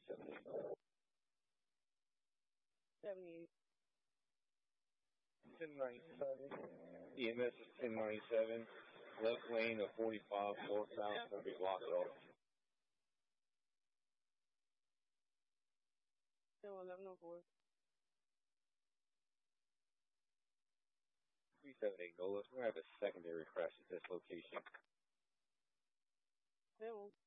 78. 1097. EMS is 1097. Left lane of 45 northbound will be blocked off. 1104. 378 Nola. We're going to have a secondary crash at this location. 10.